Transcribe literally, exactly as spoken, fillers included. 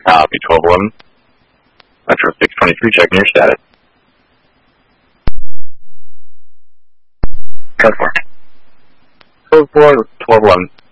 Copy, twelve eleven. Metro six twenty-three, checking your status. Code four. Code four, twelve eleven.